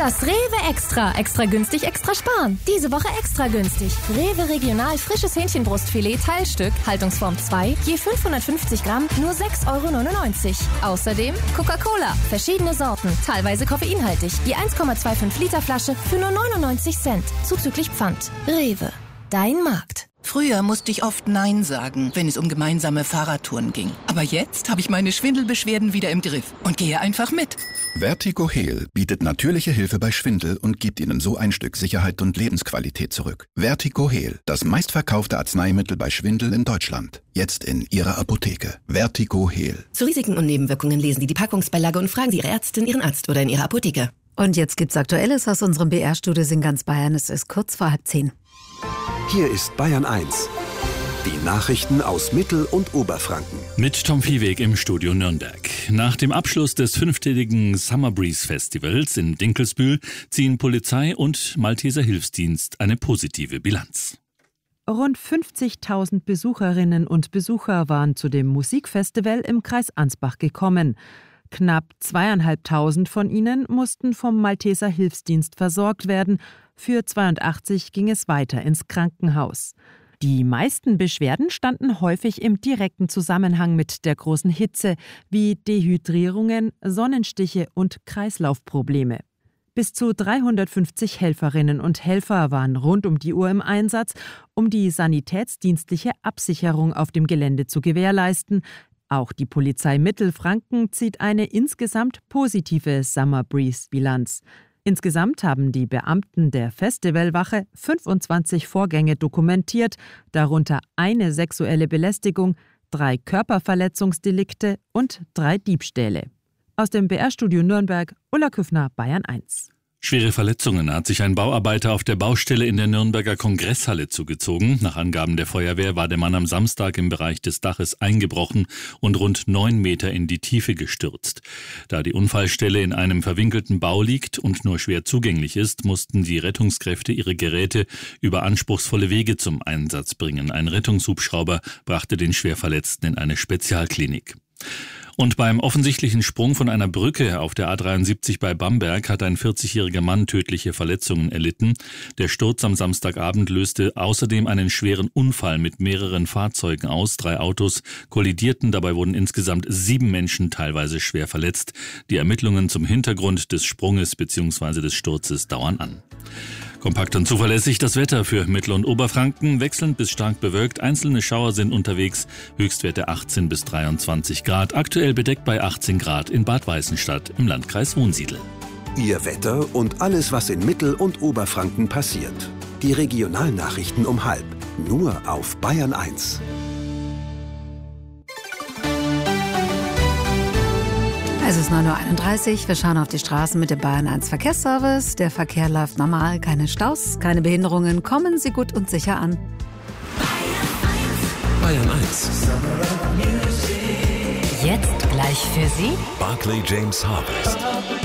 Das Rewe Extra. Extra günstig, extra sparen. Diese Woche extra günstig. Rewe Regional frisches Hähnchenbrustfilet Teilstück, Haltungsform 2, je 550 Gramm, nur 6,99 €. Außerdem Coca-Cola, verschiedene Sorten, teilweise koffeinhaltig, je 1,25 Liter Flasche für nur 99 Cent, zuzüglich Pfand. Rewe, dein Markt. Früher musste ich oft Nein sagen, wenn es um gemeinsame Fahrradtouren ging. Aber jetzt habe ich meine Schwindelbeschwerden wieder im Griff und gehe einfach mit. Vertigo-Heal bietet natürliche Hilfe bei Schwindel und gibt Ihnen so ein Stück Sicherheit und Lebensqualität zurück. Vertigo-Heal, das meistverkaufte Arzneimittel bei Schwindel in Deutschland. Jetzt in Ihrer Apotheke. Vertigo-Heal. Zu Risiken und Nebenwirkungen lesen Sie die Packungsbeilage und fragen Sie Ihre Ärztin, Ihren Arzt oder in Ihrer Apotheke. Und jetzt gibt's Aktuelles aus unserem BR-Studio in ganz Bayern. Es ist kurz vor 9:30. Hier ist Bayern 1. Die Nachrichten aus Mittel- und Oberfranken. Mit Tom Viehweg im Studio Nürnberg. Nach dem Abschluss des 5-tägigen Summer Breeze Festivals in Dinkelsbühl ziehen Polizei und Malteser Hilfsdienst eine positive Bilanz. Rund 50.000 Besucherinnen und Besucher waren zu dem Musikfestival im Kreis Ansbach gekommen. Knapp 2.500 von ihnen mussten vom Malteser Hilfsdienst versorgt werden. Für 82 ging es weiter ins Krankenhaus. Die meisten Beschwerden standen häufig im direkten Zusammenhang mit der großen Hitze, wie Dehydrierungen, Sonnenstiche und Kreislaufprobleme. Bis zu 350 Helferinnen und Helfer waren rund um die Uhr im Einsatz, um die sanitätsdienstliche Absicherung auf dem Gelände zu gewährleisten. Auch die Polizei Mittelfranken zieht eine insgesamt positive Summer Breeze-Bilanz. Insgesamt haben die Beamten der Festivalwache 25 Vorgänge dokumentiert, darunter eine sexuelle Belästigung, 3 Körperverletzungsdelikte und 3 Diebstähle. Aus dem BR-Studio Nürnberg, Ulla Küffner, Bayern 1. Schwere Verletzungen hat sich ein Bauarbeiter auf der Baustelle in der Nürnberger Kongresshalle zugezogen. Nach Angaben der Feuerwehr war der Mann am Samstag im Bereich des Daches eingebrochen und rund 9 Meter in die Tiefe gestürzt. Da die Unfallstelle in einem verwinkelten Bau liegt und nur schwer zugänglich ist, mussten die Rettungskräfte ihre Geräte über anspruchsvolle Wege zum Einsatz bringen. Ein Rettungshubschrauber brachte den Schwerverletzten in eine Spezialklinik. Und beim offensichtlichen Sprung von einer Brücke auf der A73 bei Bamberg hat ein 40-jähriger Mann tödliche Verletzungen erlitten. Der Sturz am Samstagabend löste außerdem einen schweren Unfall mit mehreren Fahrzeugen aus. 3 Autos kollidierten, dabei wurden insgesamt 7 Menschen teilweise schwer verletzt. Die Ermittlungen zum Hintergrund des Sprunges bzw. des Sturzes dauern an. Kompakt und zuverlässig das Wetter für Mittel- und Oberfranken, wechselnd bis stark bewölkt. Einzelne Schauer sind unterwegs, Höchstwerte 18 bis 23 Grad. Aktuell bedeckt bei 18 Grad in Bad Weißenstadt im Landkreis Wunsiedel. Ihr Wetter und alles, was in Mittel- und Oberfranken passiert. Die Regionalnachrichten um 12:30. Nur auf Bayern 1. Es ist 9:31 Uhr. Wir schauen auf die Straßen mit dem Bayern 1 Verkehrsservice. Der Verkehr läuft normal, keine Staus, keine Behinderungen. Kommen Sie gut und sicher an. Bayern 1. Jetzt gleich für Sie Barclay James Harvest.